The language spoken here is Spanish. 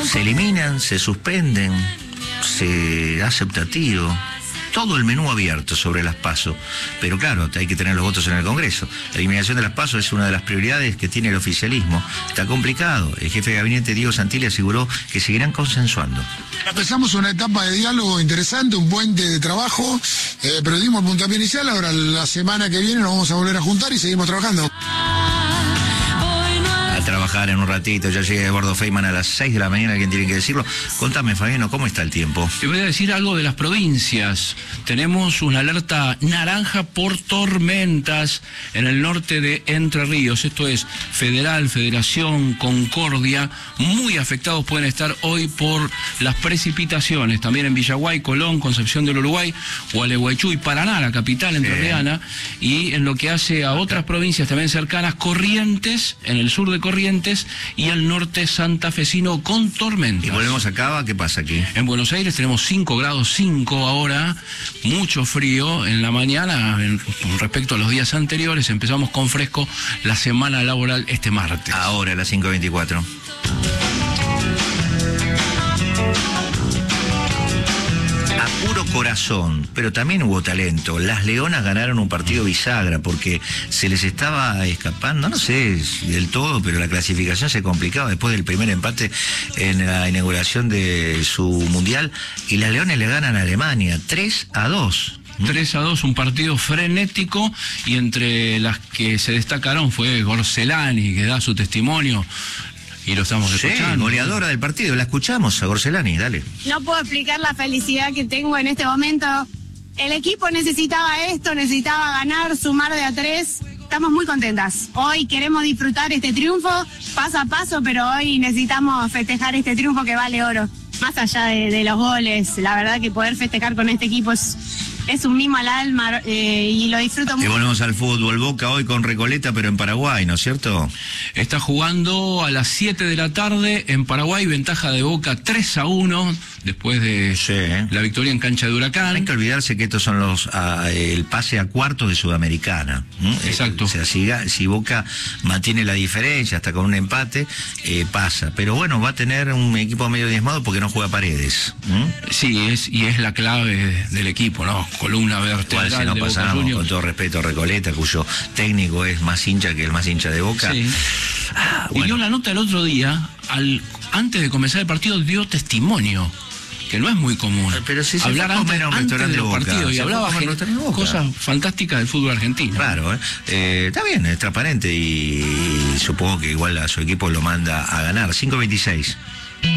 Se eliminan, se suspenden, se hace optativo. Todo el menú abierto sobre las PASO. Pero claro, hay que tener los votos en el Congreso. La eliminación de las PASO es una de las prioridades que tiene el oficialismo. Está complicado. El jefe de gabinete, Diego Santilli, aseguró que seguirán consensuando. Empezamos una etapa de diálogo interesante, un puente de trabajo, pero dimos el puntapié inicial. Ahora la semana que viene nos vamos a volver a juntar y seguimos trabajando. A trabajar en un ratito, ya llega Eduardo Feynman a las 6 de la mañana, alguien tiene que decirlo. Contame, Fabiano, ¿cómo está el tiempo? Te voy a decir algo de las provincias. Tenemos una alerta naranja por tormentas en el norte de Entre Ríos. Esto es Federal, Federación, Concordia. Muy afectados pueden estar hoy por las precipitaciones. También en Villaguay, Colón, Concepción del Uruguay, Gualeguaychú y Paraná, la capital entrerriana. Y en lo que hace a otras provincias también cercanas, Corrientes, en el sur de Corrientes, y el norte santafesino con tormentas. Y volvemos a Cava, ¿qué pasa aquí? En Buenos Aires tenemos 5 grados 5 ahora, mucho frío en la mañana con respecto a los días anteriores. Empezamos con fresco la semana laboral este martes. Ahora a las 5:24. A puro corazón, pero también hubo talento. Las Leonas ganaron un partido bisagra porque se les estaba escapando, no sé si del todo, pero la clasificación se complicaba después del primer empate en la inauguración de su mundial, y las Leones le ganan a Alemania 3-2. 3-2, un partido frenético, y entre las que se destacaron fue Gorcelani, que da su testimonio. Y lo estamos escuchando. Sí, goleadora del partido. La escuchamos a Gorcelani, dale. No puedo explicar la felicidad que tengo en este momento. El equipo necesitaba esto, necesitaba ganar, sumar de a 3. Estamos muy contentas. Hoy queremos disfrutar este triunfo, paso a paso, pero hoy necesitamos festejar este triunfo que vale oro. Más allá de los goles, la verdad que poder festejar con este equipo es un mimo al alma, y lo disfruto mucho. Y volvemos al fútbol. Boca hoy con Recoleta, pero en Paraguay, ¿no es cierto? Está jugando a las 7 de la tarde en Paraguay, ventaja de Boca 3-1, después de la victoria en cancha de Huracán. No hay que olvidarse que estos son el pase a cuartos de Sudamericana. Exacto. O sea, si Boca mantiene la diferencia hasta con un empate, pasa. Pero bueno, va a tener un equipo medio diezmado porque no juega Paredes. Sí, es la clave del equipo, ¿no? Columna vertebral. Igual si no de Boca pasamos, Juniors. con todo respeto a Recoleta, cuyo técnico es más hincha que el más hincha de Boca. Sí. Bueno. Y dio la nota el otro día, antes de comenzar el partido, dio testimonio, que no es muy común. Pero si se hablar fue a comer a un antes restaurante de los de Boca, partidos, y se hablaba fue a comer a un restaurante de Boca. cosas fantásticas del fútbol argentino. Claro, está bien, es transparente, y supongo que igual a su equipo lo manda a ganar. 5:26.